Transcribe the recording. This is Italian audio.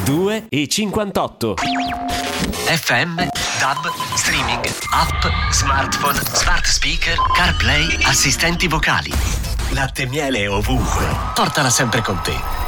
2,58. FM, DAB, streaming, app, smartphone, smart speaker, CarPlay, assistenti vocali. Latte e miele ovunque. Portala sempre con te.